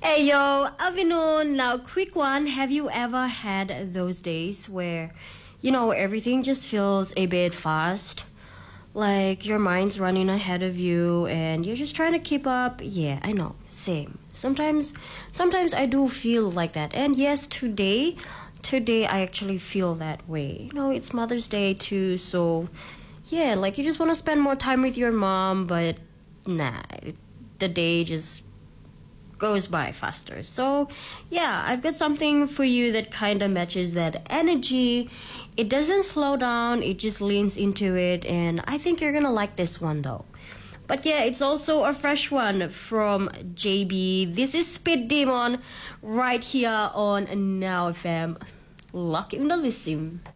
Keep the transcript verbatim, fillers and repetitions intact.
Hey yo, Avinon. Now, quick one. Have you ever had those days where, you know, everything just feels a bit fast? Like your mind's running ahead of you and you're just trying to keep up? Yeah, I know. Same. Sometimes, sometimes I do feel like that. And yes, today, today I actually feel that way. You know, it's Mother's Day too, so yeah, like you just want to spend more time with your mom, but nah, the day just goes by faster. So, yeah, I've got something for you that kind of matches that energy. It doesn't slow down, it just leans into it, and I think you're gonna like this one though. But yeah, it's also a fresh one from J B. This is Speed Demon right here on Now F M. Lock in the listen.